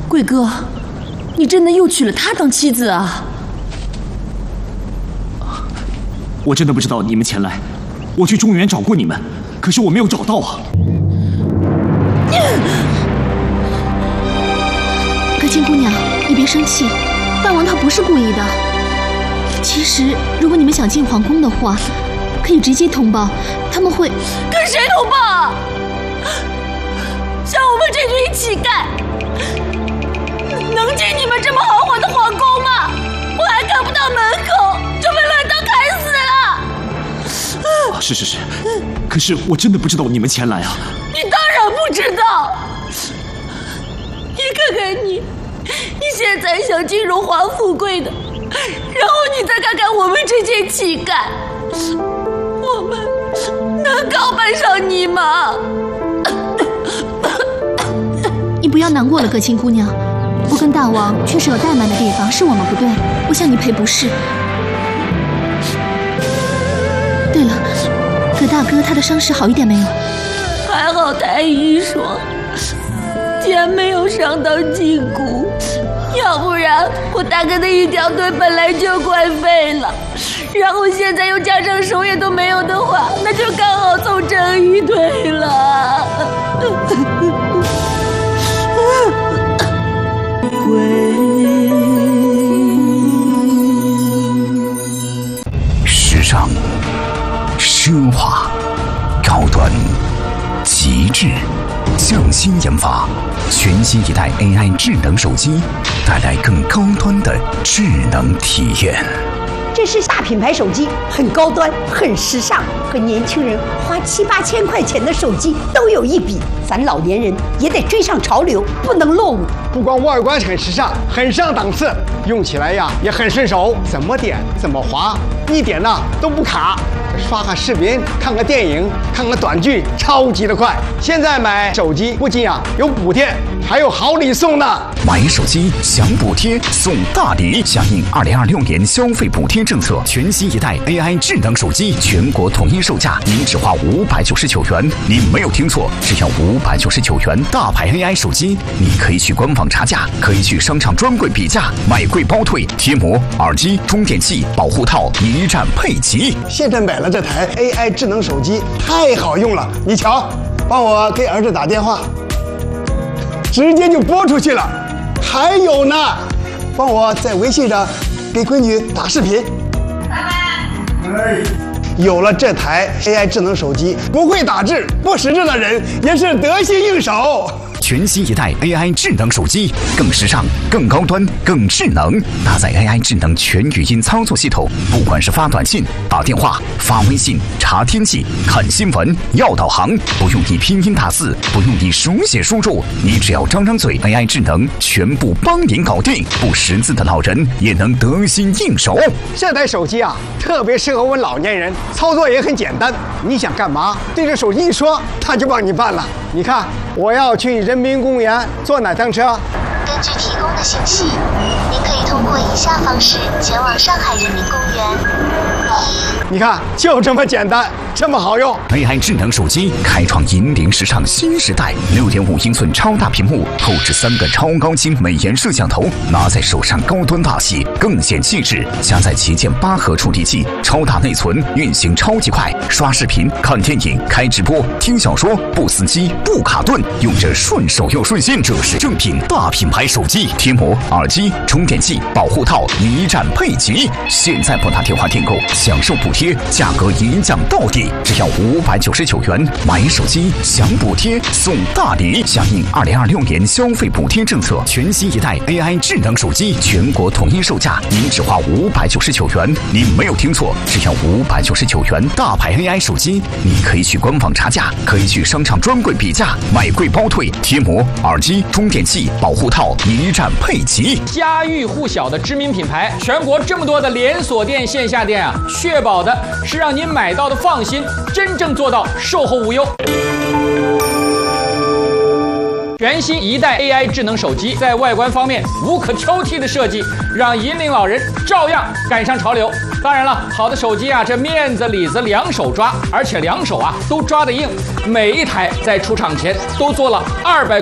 贵哥，你真的又娶了她当妻子啊？ 我真的不知道你们前来，我去中原找过你们，可是我没有找到啊。 可亲姑娘，你别生气，大王他不是故意的。其实，如果你们想进皇宫的话，可以直接通报，他们会跟谁通报啊？像我们这群乞丐，能进你们这么豪华的皇宫吗？我还看不到门口，就被乱刀砍死了。 是，可是我真的不知道你们前来啊。 你当然不知道。你看看你现在想进荣华富贵的，然后你再看看我们这些乞丐，我们能高攀上你吗？ 你不要难过了，可亲姑娘。我跟大王确实有怠慢的地方，是我们不对，我向你赔不是。对了，葛大哥他的伤势好一点没有？ 还好太医说肩没有伤到筋骨，要不然我大哥的一条腿本来就快废了，然后现在又加上手也都没有的话，那就刚好凑成一腿了。 时尚、奢华、高端、极致，匠心研发，全新一代 AI 智能手机，带来更高端的智能体验。 这是大品牌手机，很高端，很时尚，和年轻人花7、8千块钱的手机都有一比。咱老年人也得追上潮流，不能落伍。 不光外观很时尚，很上档次，用起来呀也很顺手，怎么点怎么滑，一点呢都不卡。刷个视频，看个电影，看个短剧，超级的快。现在买手机不仅有补贴，还有好礼送呢。 买手机享补贴送大礼，响应2026年消费补贴政策，全新一代 AI 智能手机全国统一售价，您只花599元。您没有听错，只要599元。大牌 AI 手机，你可以去官网查价，可以去商场专柜比价，买贵包退，贴膜、耳机、充电器、保护套一站配齐。 现在买了这台 AI 智能手机太好用了，你瞧，帮我给儿子打电话，直接就拨出去了。还有呢，帮我在微信上给闺女打视频。有了这台 AI 智能手机，不会打字、不识字的人也是得心应手。 全新一代 AI 智能手机，更时尚、更高端、更智能，搭载 AI 智能全语音操作系统，不管是发短信、打电话、发微信、查天气、看新闻、要导航，不用你拼音打字，不用你手写输入，你只要张张嘴 ，AI 智能全部帮您搞定，不识字的老人也能得心应手。 这台手机特别适合我们老年人，操作也很简单。你想干嘛，对着手机一说，它就帮你办了。你看，我要去人民公园坐哪趟车？ 根据提供的信息，您可以通过以下方式前往上海人民公园。 你看，就这么简单，这么好用。 AI 智能手机开创引领时尚新时代，6.5英寸超大屏幕，后置3个超高清美颜摄像头，拿在手上高端大气，更显气质。加载旗舰8核处理器，超大内存，运行超级快，刷视频、看电影、开直播、听小说，不死机、不卡顿，用着顺手又顺心。这是正品大品牌手机，贴膜、耳机、充电器、保护套一站配齐。现在拨打电话订购，享受补贴，价格一降到底，只要599元。买手机享补贴送大礼，响应2026年消费补贴政策，全新一代 AI 智能手机全国统一售价，您只花599元。您没有听错，只要599元。大牌 AI 手机，你可以去官网查价，可以去商场专柜比价，买贵包退，贴膜、耳机、充电器、保护套一站配齐。 家喻户晓的知名品牌，全国这么多的连锁店、线下店确保的是让您买到的放心，真正做到售后无忧。全新一代 AI 智能手机在外观方面无可挑剔的设计，让引领老人照样赶上潮流。当然了，好的手机这面子里子两手抓，而且两手都抓得硬。每一台在出厂前都做了200